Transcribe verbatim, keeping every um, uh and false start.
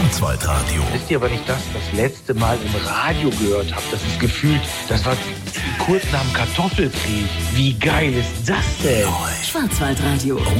Schwarzwaldradio. Wisst ihr aber nicht, dass ich das letzte Mal im Radio gehört habe? Das ist gefühlt, das war kurz nach dem Kartoffelkrieg. Wie geil ist das denn? Schwarzwaldradio.